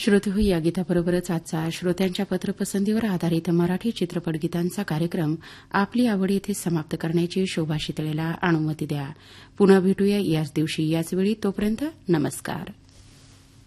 श्रोतेहो, या गीताबरोबरच आजचा श्रोत्यांच्या पत्रपसंतीवर आधारित मराठी चित्रपट गीतांचा कार्यक्रम आपली आवड येथे समाप्त करण्याची शोभा शितळेला अनुमती द्या. पुन्हा भेटूया याच दिवशी याच वेळी. तोपर्यंत नमस्कार.